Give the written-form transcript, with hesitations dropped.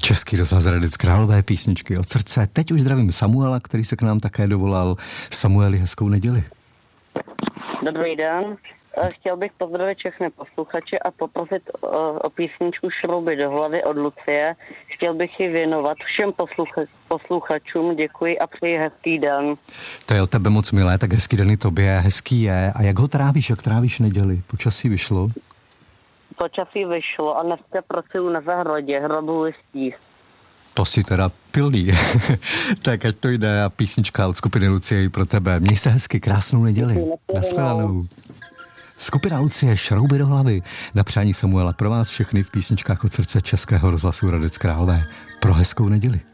Český rozhlas Hradec Králové, písničky od srdce. Teď už zdravím Samuela, který se k nám také dovolal. Samueli, hezkou neděli. Dobrý den. Chtěl bych pozdravit všechny posluchače a poprosit o písničku Šrouby do hlavy od Lucie. Chtěl bych ji věnovat všem posluchačům. Děkuji a přeji hezký den. To je od tebe moc milé, tak hezký den i tobě, hezký je. A jak ho trávíš, jak trávíš neděli? Počasí vyšlo? Počasí vyšlo a dneska pracuju na zahradě, hrabu listí. To si teda pilný. Tak ať to jde a písnička od skupiny Lucie i pro tebe. Měj se hezky, krásnou neděli. Nashledanou. Skupina Lucie, Šrouby do hlavy. Na přání Samuela pro vás všechny v písničkách od srdce Českého rozhlasu Hradec Králové. Pro hezkou neděli.